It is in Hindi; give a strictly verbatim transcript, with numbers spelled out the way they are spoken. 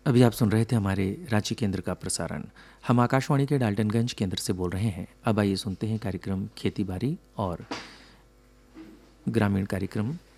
अभी आप सुन रहे थे हमारे रांची केंद्र का प्रसारण। हम आकाशवाणी के डाल्टनगंज केंद्र से बोल रहे हैं। अब आइए सुनते हैं कार्यक्रम खेती बाड़ी और ग्रामीण कार्यक्रम